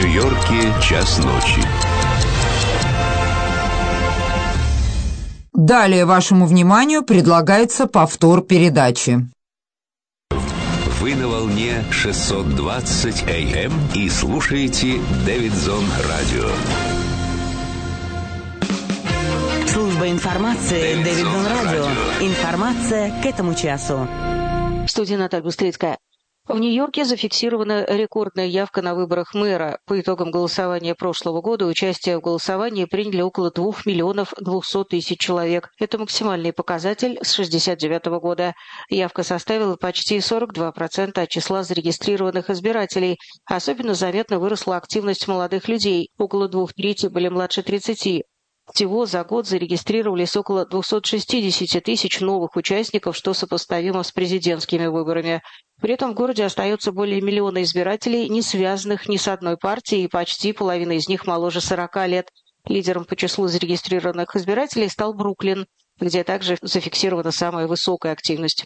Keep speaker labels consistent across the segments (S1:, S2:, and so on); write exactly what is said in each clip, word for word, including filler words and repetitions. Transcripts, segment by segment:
S1: Нью-Йорке час ночи.
S2: Далее вашему вниманию предлагается повтор передачи.
S1: Вы на волне шестьсот двадцать эй эм и слушаете Дэвидсон Радио.
S3: Служба информации Дэвидсон Радио. Информация к этому часу.
S4: В студии Наталья Бустрицкая. В Нью-Йорке зафиксирована рекордная явка на выборах мэра. По итогам голосования прошлого года участие в голосовании приняли около двух миллионов двухсот тысяч человек. Это максимальный показатель с шестьдесят девятого года. Явка составила почти сорок два процента от числа зарегистрированных избирателей. Особенно заметно выросла активность молодых людей. Около двух третей были младше тридцати. Всего за год зарегистрировались около двухсот шестидесяти тысяч новых участников, что сопоставимо с президентскими выборами. При этом в городе остается более миллиона избирателей, не связанных ни с одной партией, и почти половина из них моложе сорока лет. Лидером по числу зарегистрированных избирателей стал Бруклин, где также зафиксирована самая высокая активность.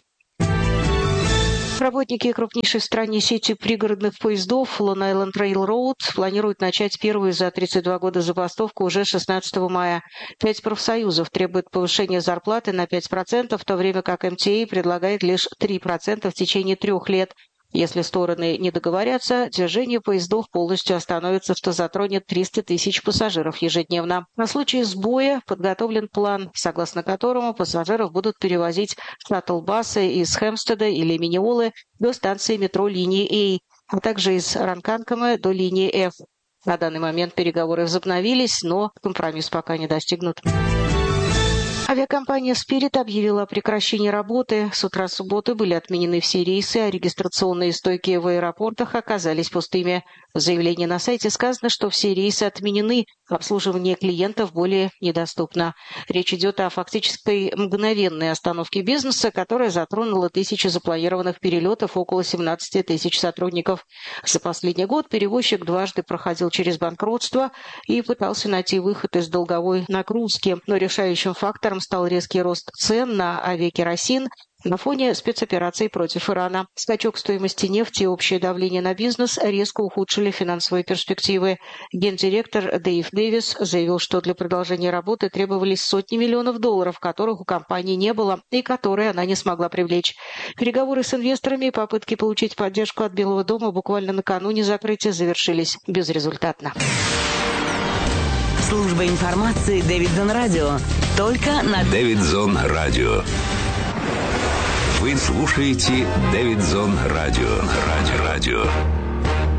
S4: Работники крупнейшей в стране сети пригородных поездов Long Island Railroad планируют начать первую за тридцать два года забастовку уже шестнадцатого мая. Пять профсоюзов требуют повышения зарплаты на пять процентов, в то время как эм ти эй предлагает лишь три процента в течение трех лет. Если стороны не договорятся, движение поездов полностью остановится, что затронет триста тысяч пассажиров ежедневно. На случай сбоя подготовлен план, согласно которому пассажиров будут перевозить шаттл-басы из Хэмпстеда или Миннеолы до станции метро линии А, а также из Ранканкома до линии F. На данный момент переговоры возобновились, но компромисс пока не достигнут. Авиакомпания Spirit объявила о прекращении работы. С утра субботы были отменены все рейсы, а регистрационные стойки в аэропортах оказались пустыми. В заявлении на сайте сказано, что все рейсы отменены, обслуживание клиентов более недоступно. Речь идет о фактической мгновенной остановке бизнеса, которая затронула тысячи запланированных перелетов, около семнадцати тысяч сотрудников. За последний год перевозчик дважды проходил через банкротство и пытался найти выход из долговой нагрузки, но решающим фактором стал резкий рост цен на авиакеросин на фоне спецопераций против Ирана. Скачок стоимости нефти и общее давление на бизнес резко ухудшили финансовые перспективы. Гендиректор Дэйв Дэвис заявил, что для продолжения работы требовались сотни миллионов долларов, которых у компании не было и которые она не смогла привлечь. Переговоры с инвесторами и попытки получить поддержку от Белого дома буквально накануне закрытия завершились безрезультатно.
S3: Служба информации Дэвидсон Радио. Только на
S1: Дэвидсон Радио. Вы слушаете Дэвидсон Радио. Радио. Радио.